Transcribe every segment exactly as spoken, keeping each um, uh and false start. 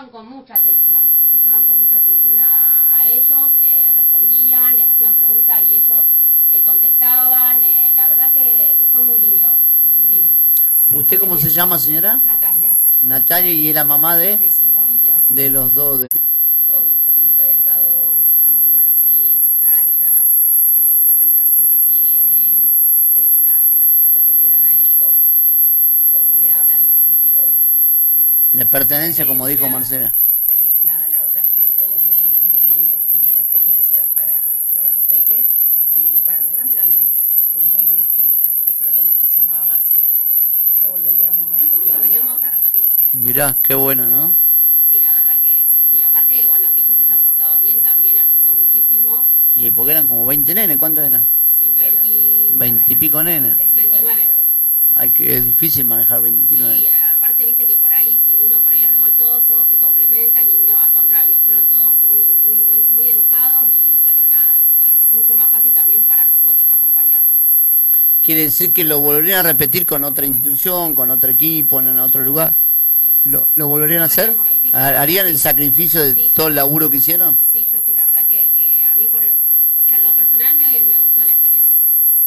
escuchaban con mucha atención, escuchaban con mucha atención a, a ellos, eh, respondían, les hacían preguntas y ellos eh, contestaban, eh, la verdad que, que fue muy lindo. Muy lindo, Sí. ¿Usted cómo se llama, señora? Natalia, Natalia, y es la mamá de de, Simón y Tiago. de los dos. De... Todo, porque nunca había entrado a un lugar así, las canchas, eh, la organización que tienen, eh, la, las charlas que le dan a ellos, eh, cómo le hablan en el sentido de... De, de, de pertenencia, como dijo Marcela. Eh, nada, la verdad es que todo muy muy lindo, muy linda experiencia para, para los peques y, y para los grandes también. Sí, fue muy linda experiencia. Por eso le decimos a Marce que volveríamos a repetir. Volveríamos a repetir, sí. Mirá, qué bueno, ¿no? Sí, la verdad que, que sí. Aparte, bueno, que ellos se hayan portado bien también ayudó muchísimo. Y porque eran como veinte nenes, ¿cuántos eran? Sí, pero la- veinte y pico nenes. veintinueve. Hay que, es difícil manejar Sí, veintinueve. aparte viste que por ahí, si uno por ahí es revoltoso, se complementan y no, al contrario, fueron todos muy muy muy, muy educados y bueno, nada, y fue mucho más fácil también para nosotros acompañarlos. Quiere decir que lo volverían a repetir con otra institución, con otro equipo, en otro lugar. Sí, sí. ¿Lo, lo volverían a hacer? Sí. ¿Harían el sacrificio de Sí, todo el yo- laburo que hicieron? Sí, yo sí, la verdad que, que a mí, por el- o sea, en lo personal me, me gustó la experiencia.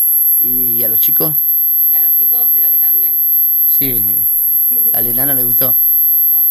¿Y a los chicos? Y a los chicos creo que también. Sí, eh, al enano le gustó. ¿Te gustó?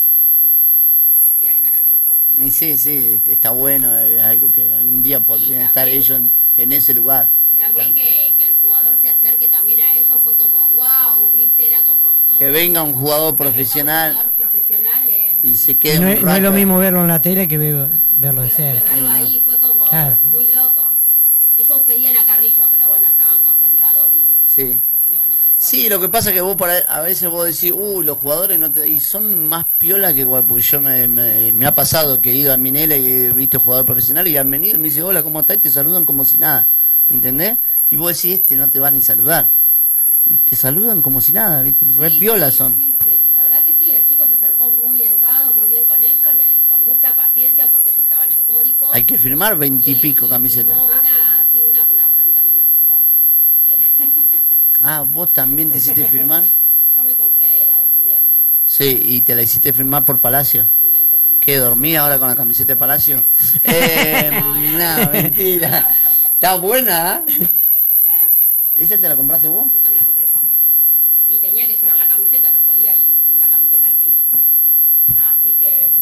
Sí, a Enano le gustó. Y sí, sí, está bueno, es algo que algún día podrían estar también. ellos en, en ese lugar. Y también que, que el jugador se acerque también a ellos fue como, wow, viste, era como todo... Que venga un jugador que venga un profesional jugador profesional, eh, y se Y quede no, un es, no es rato lo ahí. mismo verlo en la tele que ver- verlo de que- que cerca. verlo ahí fue como Claro. muy loco. Ellos pedían a Carrillo, pero bueno, estaban concentrados y, Sí. y no, no se pudo. Sí, lo que pasa es que vos por ahí- a veces vos decís, uy, los jugadores no te... Y son más piola que igual, porque yo me, me, me ha pasado que he ido a Minela y he visto jugadores profesionales y han venido y me dicen, hola, ¿cómo estás? Y te saludan como si nada, ¿entendés? Y vos decís, este no te va ni saludar. Y te saludan como si nada, ¿viste? Re Sí, piolas sí, son. Sí, sí, la verdad que sí, el chico se acercó muy educado, muy bien con ellos, le- con mucha paciencia porque ellos estaban eufóricos. Hay que firmar veinte y Le- pico y camisetas. firmó una, sí, una, una, bueno, a mí también me firmó. Eh, Ah, vos también te hiciste firmar. Yo me compré la de estudiante, Sí, y te la hiciste firmar por Palacio. me la hice firmar. ¿Qué, dormí ahora con la camiseta de Palacio? Eh, no, mentira. Está buena, ¿eh? Ya, ¿Esa te la compraste vos? esta me la compré yo. Y tenía que llevar la camiseta, no podía ir sin la camiseta del pincho. Así que